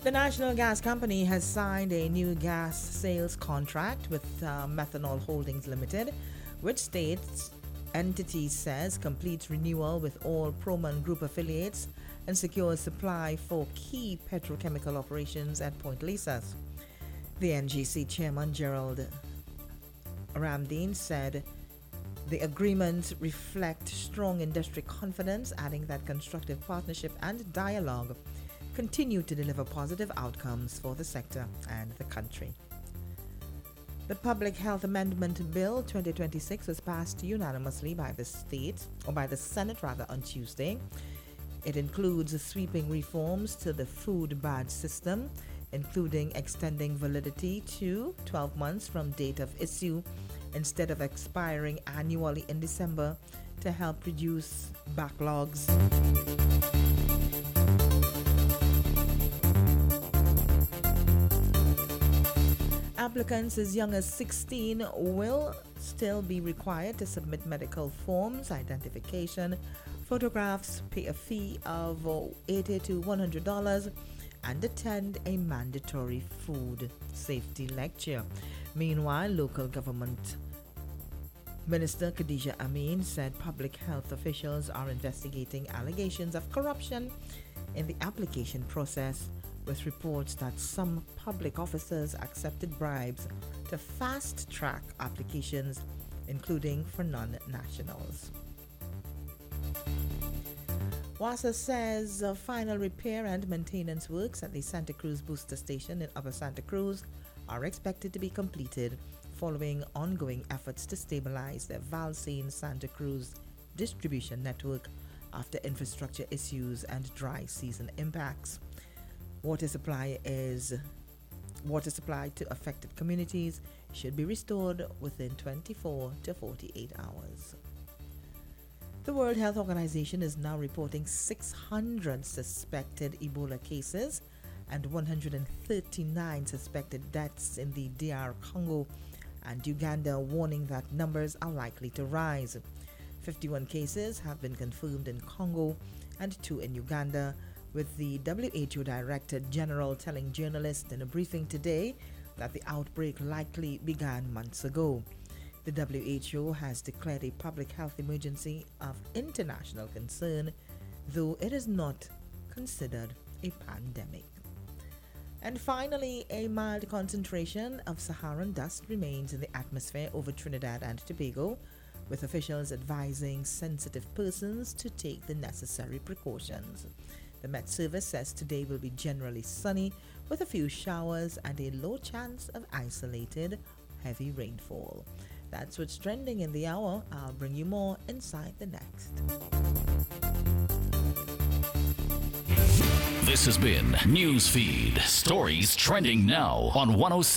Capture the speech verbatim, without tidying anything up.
The National Gas Company has signed a new gas sales contract with uh, Methanol Holdings Limited, which states entity says completes renewal with all Proman Group affiliates and secures supply for key petrochemical operations at Point Lisas. The N G C chairman Gerald Ramdeen said the agreement reflects strong industry confidence, adding that constructive partnership and dialogue continue to deliver positive outcomes for the sector and the country. The Public Health Amendment Bill twenty twenty-six was passed unanimously by the state, or by the Senate rather, on Tuesday. It includes sweeping reforms to the food badge system, including extending validity to twelve months from date of issue instead of expiring annually in December to help reduce backlogs. Applicants as young as sixteen will still be required to submit medical forms, identification, photographs, pay a fee of eighty to one hundred dollars, and attend a mandatory food safety lecture. Meanwhile, local government Minister Khadija Amin said public health officials are investigating allegations of corruption in the application process, with reports that some public officers accepted bribes to fast-track applications, including for non-nationals. WASA says uh, final repair and maintenance works at the Santa Cruz booster station in Upper Santa Cruz are expected to be completed following ongoing efforts to stabilize the Valsine Santa Cruz distribution network after infrastructure issues and dry season impacts. Water supply is water supply to affected communities should be restored within twenty-four to forty-eight hours. The World Health Organization is now reporting six hundred suspected Ebola cases and one hundred thirty-nine suspected deaths in the D R Congo and Uganda, warning that numbers are likely to rise. fifty-one cases have been confirmed in Congo and two in Uganda, with the W H O Director General telling journalists in a briefing today that the outbreak likely began months ago. The W H O has declared a public health emergency of international concern, though it is not considered a pandemic. And finally, a mild concentration of Saharan dust remains in the atmosphere over Trinidad and Tobago, with officials advising sensitive persons to take the necessary precautions. The Met Service says today will be generally sunny with a few showers and a low chance of isolated heavy rainfall. That's what's trending in the hour. I'll bring you more inside the next. This has been Newsfeed, stories trending now on one oh seven.